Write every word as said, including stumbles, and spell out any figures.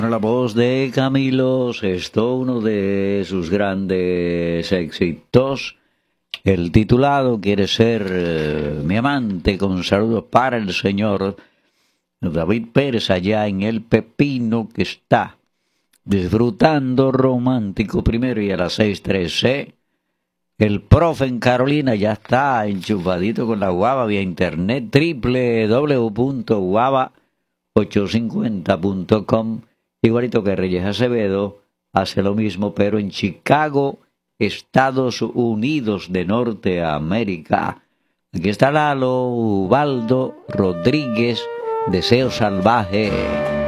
La voz de Camilo Sesto, uno de sus grandes éxitos. El titulado Quiere ser eh, mi amante, con saludos para el señor David Pérez allá en El Pepino, que está disfrutando romántico primero. Y a las seis trece el profe en Carolina ya está enchufadito con la guava vía internet, doble u doble u doble u punto guava ochocientos cincuenta punto com. Igualito que Reyes Acevedo, hace lo mismo, pero en Chicago, Estados Unidos de Norteamérica. Aquí está Lalo Ubaldo Rodríguez, Deseo Salvaje.